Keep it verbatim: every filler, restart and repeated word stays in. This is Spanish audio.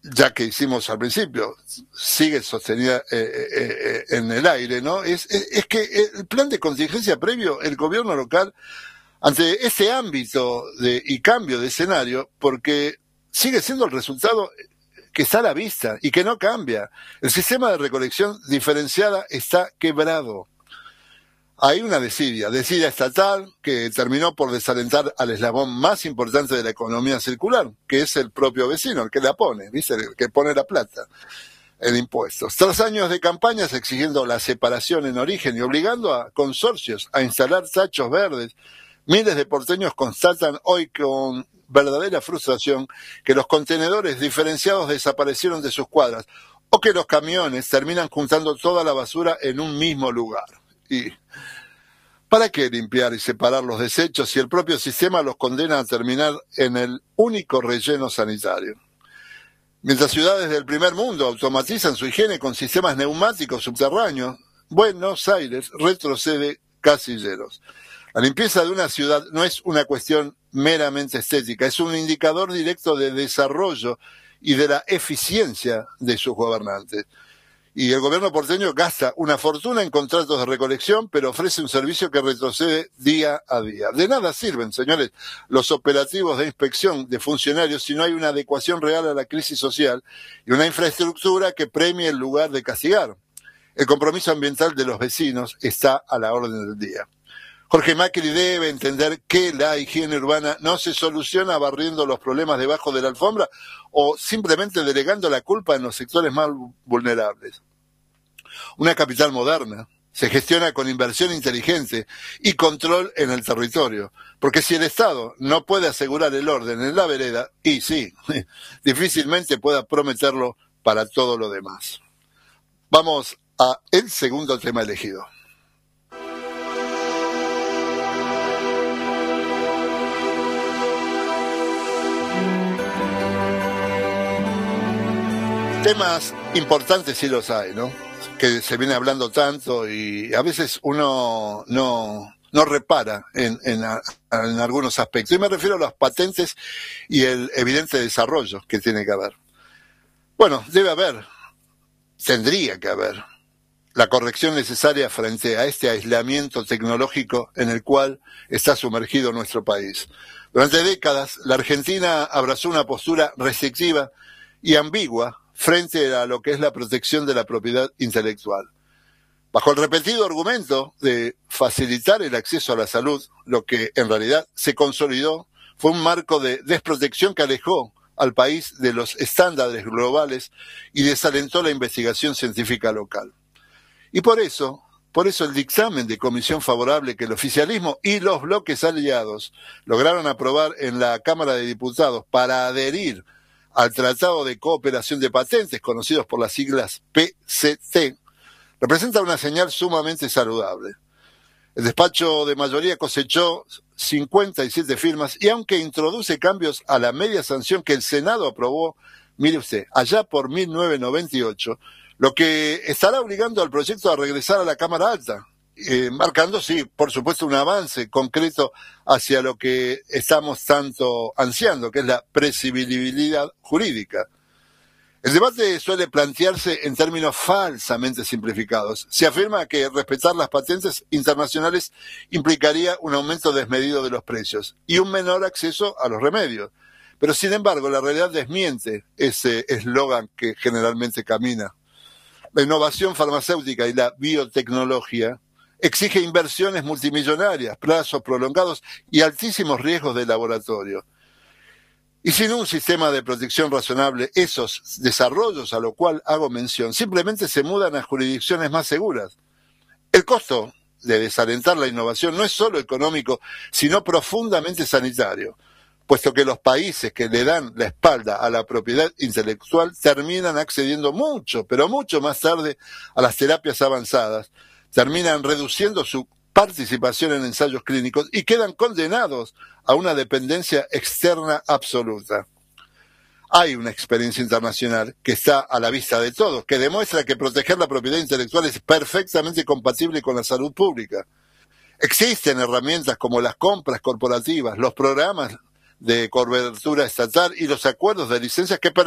ya que hicimos al principio, sigue sostenida eh, eh, en el aire, ¿no? Es, es, es que el plan de contingencia previo, el gobierno local, ante ese ámbito de, y cambio de escenario, porque sigue siendo el resultado que está a la vista y que no cambia. El sistema de recolección diferenciada está quebrado. Hay una desidia, desidia estatal que terminó por desalentar al eslabón más importante de la economía circular, que es el propio vecino, el que la pone, ¿viste? El que pone la plata en impuestos. Tras años de campañas exigiendo la separación en origen y obligando a consorcios a instalar tachos verdes, miles de porteños constatan hoy con verdadera frustración que los contenedores diferenciados desaparecieron de sus cuadras o que los camiones terminan juntando toda la basura en un mismo lugar. ¿Y para qué limpiar y separar los desechos si el propio sistema los condena a terminar en el único relleno sanitario? Mientras ciudades del primer mundo automatizan su higiene con sistemas neumáticos subterráneos, Buenos Aires retrocede casilleros. La limpieza de una ciudad no es una cuestión meramente estética, es un indicador directo de desarrollo y de la eficiencia de sus gobernantes. Y el gobierno porteño gasta una fortuna en contratos de recolección, pero ofrece un servicio que retrocede día a día. De nada sirven, señores, los operativos de inspección de funcionarios si no hay una adecuación real a la crisis social y una infraestructura que premie en lugar de castigar. El compromiso ambiental de los vecinos está a la orden del día. Jorge Macri debe entender que la higiene urbana no se soluciona barriendo los problemas debajo de la alfombra o simplemente delegando la culpa en los sectores más vulnerables. Una capital moderna se gestiona con inversión inteligente y control en el territorio, porque si el Estado no puede asegurar el orden en la vereda, y sí, difícilmente pueda prometerlo para todo lo demás. Vamos a el segundo tema elegido. Temas importantes sí los hay, ¿no? Que se viene hablando tanto y a veces uno no, no repara en, en, en algunos aspectos. Y me refiero a las patentes y el evidente desarrollo que tiene que haber. Bueno, debe haber, tendría que haber, la corrección necesaria frente a este aislamiento tecnológico en el cual está sumergido nuestro país. Durante décadas, la Argentina abrazó una postura restrictiva y ambigua frente a lo que es la protección de la propiedad intelectual. Bajo el repetido argumento de facilitar el acceso a la salud, lo que en realidad se consolidó fue un marco de desprotección que alejó al país de los estándares globales y desalentó la investigación científica local. Y por eso, por eso el dictamen de comisión favorable que el oficialismo y los bloques aliados lograron aprobar en la Cámara de Diputados para adherir al Tratado de Cooperación de Patentes, conocidos por las siglas P C T, representa una señal sumamente saludable. El despacho de mayoría cosechó cincuenta y siete firmas y aunque introduce cambios a la media sanción que el Senado aprobó, mire usted, allá por mil novecientos noventa y ocho, lo que estará obligando al proyecto a regresar a la Cámara Alta, eh, marcando, sí, por supuesto, un avance concreto hacia lo que estamos tanto ansiando, que es la previsibilidad jurídica. El debate suele plantearse en términos falsamente simplificados. Se afirma que respetar las patentes internacionales implicaría un aumento desmedido de los precios y un menor acceso a los remedios. Pero, sin embargo, la realidad desmiente ese eslogan que generalmente camina. La innovación farmacéutica y la biotecnología exige inversiones multimillonarias, plazos prolongados y altísimos riesgos de laboratorio. Y sin un sistema de protección razonable, esos desarrollos a lo cual hago mención simplemente se mudan a jurisdicciones más seguras. El costo de desalentar la innovación no es solo económico, sino profundamente sanitario, puesto que los países que le dan la espalda a la propiedad intelectual terminan accediendo mucho, pero mucho más tarde a las terapias avanzadas, terminan reduciendo su participación en ensayos clínicos y quedan condenados a una dependencia externa absoluta. Hay una experiencia internacional que está a la vista de todos, que demuestra que proteger la propiedad intelectual es perfectamente compatible con la salud pública. Existen herramientas como las compras corporativas, los programas de cobertura estatal y los acuerdos de licencias que